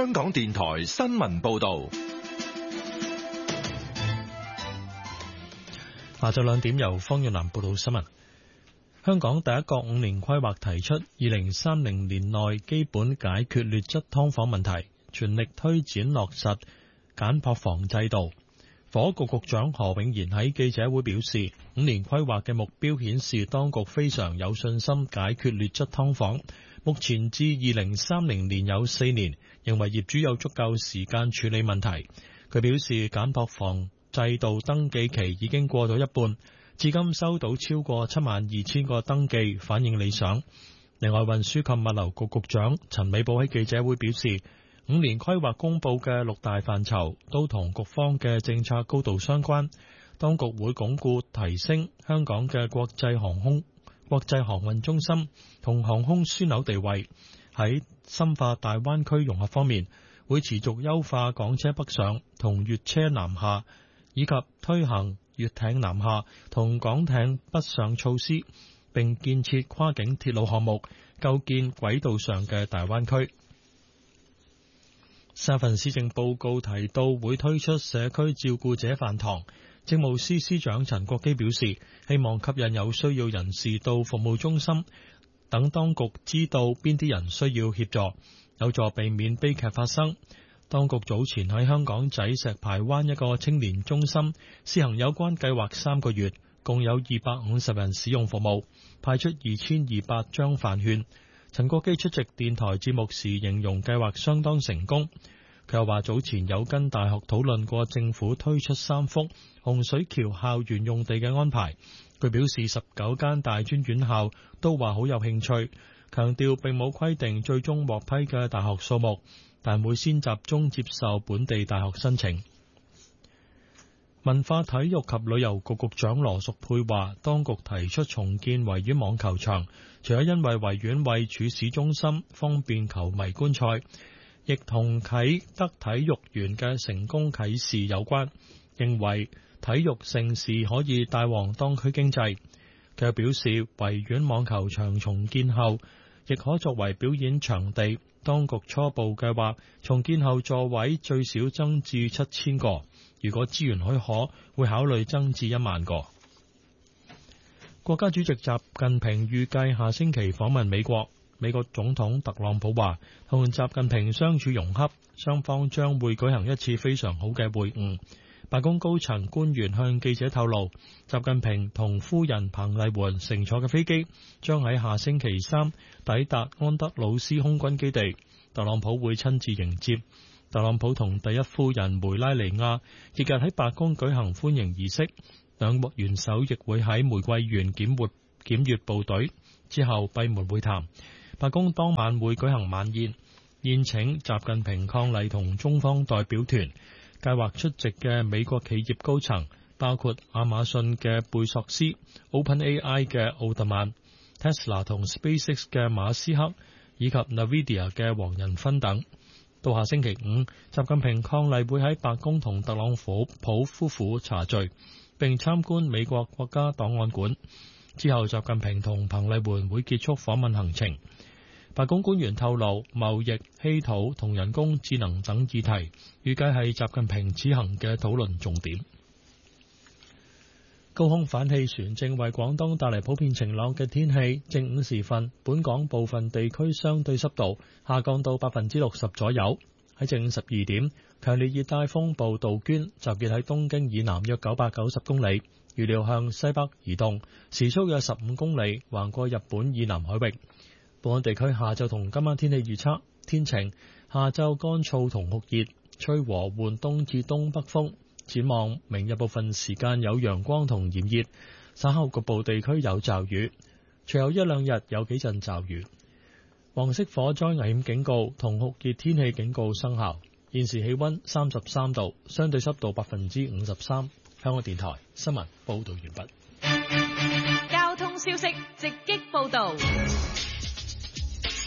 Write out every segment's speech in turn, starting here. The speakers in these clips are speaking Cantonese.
香港電台新聞報道。 下晝2點由方遠南報道新聞。香港第一個5年規劃提出2030年內基本解決劣質劏房問題，全力推展落實簡樸房制度。房屋局局長何永賢喺記者會表示，5年規劃嘅目標顯示當局非常有信心解決劣質劏房。目前至2030年有4年，認為業主有足夠時間處理問題。佢表示簡樸房制度登記期已經過咗一半，至今收到超過72000個登記，反應理想。另外，運輸及物流局局長陳美寶喺記者會表示，5年規劃公布嘅6大範疇都同局方嘅政策高度相關。當局會鞏固提升香港嘅國際航運中心同航空樞紐地位。喺深化大灣區融合方面，會持續優化港車北上同粵車南下，以及推行粵艇南下同港艇北上措施，並建設跨境鐵路項目，構建軌道上嘅大灣區。上份施政報告提到會推出社區照顧者飯堂，政務司司長陳國基表示，希望吸引有需要人士到服務中心，等當局知道邊啲人需要協助，有助避免悲劇發生。當局早前喺香港仔石排灣一個青年中心試行有關計劃3個月，共有250人使用服務，派出2200張飯券。陳國基出席電台節目時形容計劃相當成功。佢又話早前有跟大學討論過政府推出3幅洪水橋校園用地嘅安排。佢表示19間大專院校都話好有興趣，強調並冇規定最終獲批嘅大學數目，但會先集中接受本地大學申請。文化體育及旅遊局局長羅淑佩話，當局提出重建維園網球場，除咗因為維園位處市中心，方便球迷觀賽，亦同啟德體育園嘅成功啟示有關，認為體育盛事可以帶旺當區經濟。佢又表示，維園網球場重建後，亦可作為表演場地。當局初步計劃重建後座位最少增至7000個，如果資源許可，會考慮增至1萬個。國家主席習近平預計下星期訪問美國。美國總統特朗普話，同習近平相處融洽，雙方將會舉行一次非常好嘅會晤。白宮高層官員向記者透露，習近平同夫人彭麗媛乘坐嘅飛機將喺下星期3抵達安德魯斯空軍基地，特朗普會親自迎接。特朗普同第一夫人梅拉尼亞翌日喺白宮舉行歡迎儀式，兩國元首亦會喺玫瑰園檢閱部隊，之後閉門會談。白宮當晚會舉行晚宴，宴請習近平伉儷同中方代表團。計劃出席嘅美國企業高層包括亞馬遜嘅貝索斯、OpenAI 嘅奧特曼、Tesla 同 SpaceX 嘅馬斯克，以及 Nvidia 嘅黃仁勳等。到下星期5，習近平伉儷會喺白宮同特朗普夫婦茶聚，並參觀美國國家檔案館。之後，習近平同彭麗媛會結束訪問行程。白宮官員透露，貿易、稀土同人工智能等議題，預計係習近平此行嘅討論重點。高空反氣旋正為廣東帶嚟普遍晴朗嘅天氣。正午時分，本港部分地區相對濕度下降到60%左右。喺正午12點，強烈熱帶風暴杜鵑集結喺東京以南約990公里，預料向西北移動，時速約15公里，橫過日本以南海域。本港地區下晝同今晚天氣預測：天晴，下晝乾燥同酷熱，吹和緩東至東北風。展望明日部分時間有陽光同炎熱，稍後局部地區有驟雨，隨後一兩日有幾陣驟雨。黃色火災危險警告同酷熱天氣警告生效。現時氣溫33度，相對濕度53%。香港電台新聞報道完畢。 交通消息直擊報道。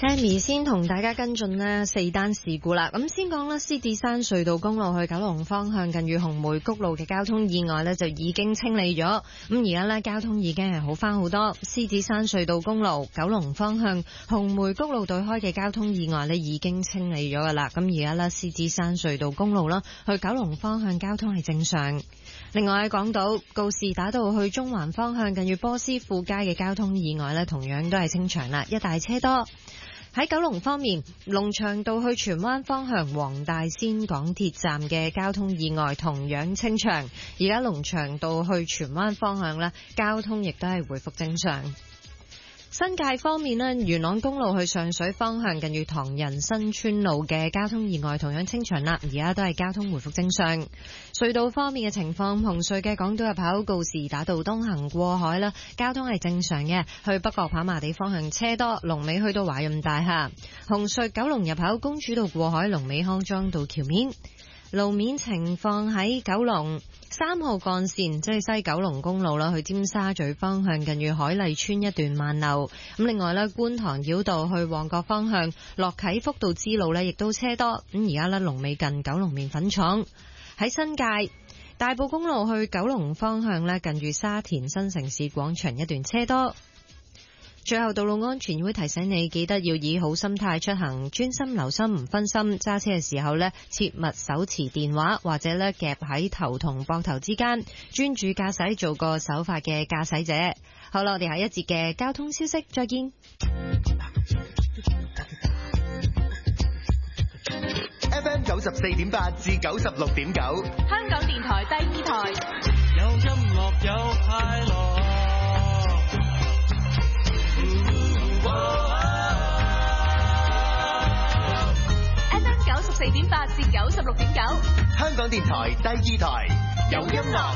Sammy 先同大家跟進呢4單事故啦。咁先講啦，獅子山隧道公路去九龍方向近住紅梅谷路嘅交通意外呢就已經清理咗。咁而家呢交通已經係好翻好多。獅子山隧道公路九龍方向紅梅谷路對開嘅交通意外呢已經清理咗噶啦。咁而家呢獅子山隧道公路啦去九龍方向交通係正常。另外喺港島告士打道去中環方向近住波斯富街嘅交通意外呢同樣都係清場啦，一大車多。喺九龍方面，龍翔道去荃灣方向黃大仙港鐵站嘅交通意外同樣清場，而家龍翔道去荃灣方向呢，交通亦都係回復正常。新界方面呢，元朗公路去上水方向近住唐人新村路嘅交通意外同樣清場啦，而家都係交通回復正常。隧道方面嘅情況，紅隧嘅港島入口告士打道東行過海啦，交通係正常嘅，去北角跑馬地方向車多，龍尾去到華潤大廈。紅隧九龍入口公主道過海，龍尾康莊道橋面。路面情況喺九龍3號幹線，即係西九龍公路啦，去尖沙咀方向近住海麗村一段慢流。咁另外咧，觀塘繞道去旺角方向落啟福道支路咧，亦都車多。咁而家咧，龍尾近九龍麵粉廠。喺新界大埔公路去九龍方向咧，近住沙田新城市廣場一段車多。最後，道路安全會提醒你，記得要以好心態出行，專心留心唔分心。揸車嘅時候呢，切勿手持電話或者呢夾喺頭同膊頭之間，專注駕駛，做個守法嘅駕駛者。好啦，我哋下一節嘅交通消息再見。 FM 94.8至96.9， 香港電台第2台， 有音樂有快樂。 FM 94.8至96.9， 香港電台第2台，有音樂